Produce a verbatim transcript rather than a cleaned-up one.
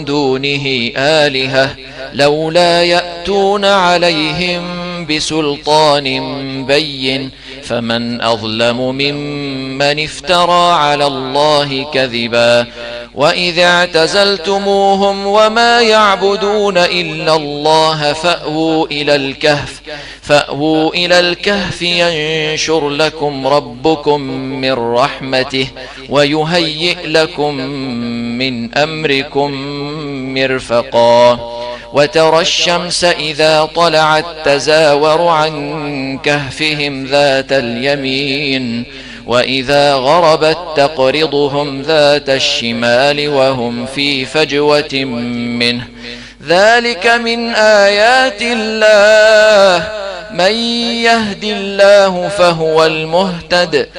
دونه آلهة لولا يأتون عليهم بسلطان بين فمن أظلم ممن افترى على الله كذبا وإذا اعتزلتموهم وما يعبدون إلا الله فأووا إلى الكهف فأووا إلى الكهف ينشر لكم ربكم من رحمته ويهيئ لكم من أمركم مرفقا وترى الشمس إذا طلعت تزاور عن كهفهم ذات اليمين وإذا غربت تقرضهم ذات الشمال وهم في فجوة منه ذلك من آيات الله من يهد الله فهو المهتد